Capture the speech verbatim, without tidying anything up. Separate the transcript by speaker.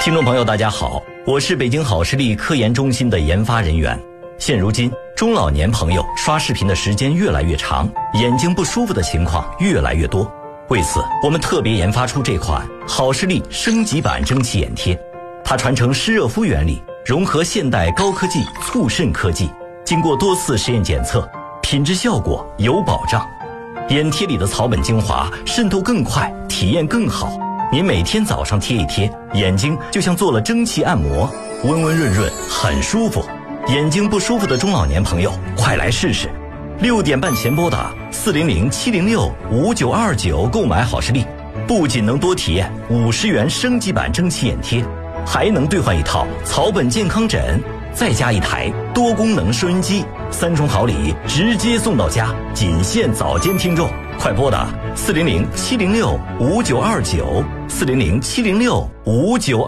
Speaker 1: 听众朋友大家好，我是北京好视力科研中心的研发人员。现如今中老年朋友刷视频的时间越来越长，眼睛不舒服的情况越来越多。为此我们特别研发出这款好视力升级版蒸汽眼贴，它传承湿热敷原理，融合现代高科技促渗科技，经过多次实验检测，品质效果有保障。眼贴里的草本精华渗透更快，体验更好。您每天早上贴一贴，眼睛就像做了蒸汽按摩，温温润润，很舒服。眼睛不舒服的中老年朋友，快来试试。六点半前拨打四零零七零六五九二九购买好视力，不仅能多体验五十元升级版蒸汽眼贴，还能兑换一套草本健康枕，再加一台多功能收音机，三重好礼直接送到家，仅限早间听众。快拨打四零零七零六五九二九四零零七零六五九。